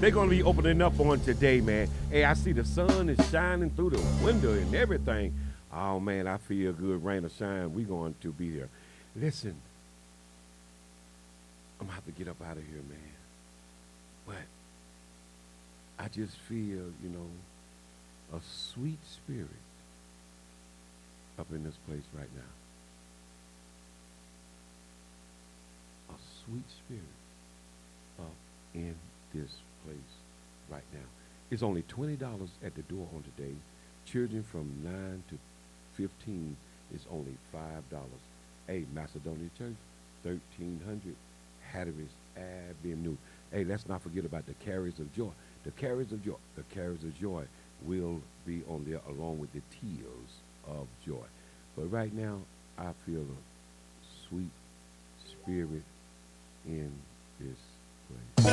They're going to be opening up on today, man. Hey, I see the sun is shining through the window and everything. Oh, man, I feel good. Rain or shine, we going to be here. Listen, I'm going to have to get up out of here, man. But I just feel, a sweet spirit up in this place right now. A sweet spirit up in this place right now. It's only $20 at the door on today. Children from 9 to 15 is only $5. Hey, Macedonia Church, 1300 Hatteras Avenue. Hey, let's not forget about the Carriers of Joy. The Carriers of Joy. The Carriers of Joy will be on there along with the Tears of Joy. But right now, I feel a sweet spirit in this place.